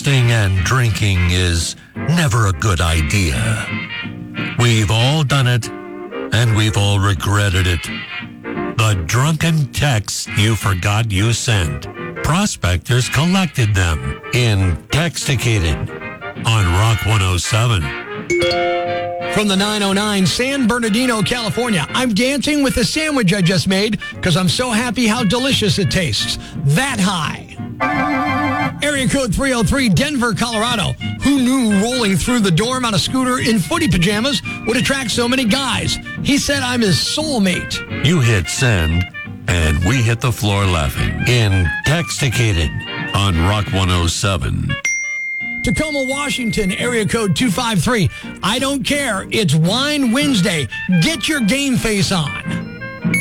Texting and drinking is never a good idea. We've all done it, and we've all regretted it. The drunken texts you forgot you sent. Prospectors collected them in Texticated on Rock 107. From the 909, San Bernardino, California. I'm dancing with the sandwich I just made because I'm so happy how delicious it tastes. That high. Area code 303, Denver, Colorado. Who knew rolling through the dorm on a scooter in footy pajamas would attract so many guys? He said I'm his soulmate. You hit send, and we hit the floor laughing in Texticated on Rock 107. Tacoma, Washington, area code 253. I don't care. It's Wine Wednesday. Get your game face on.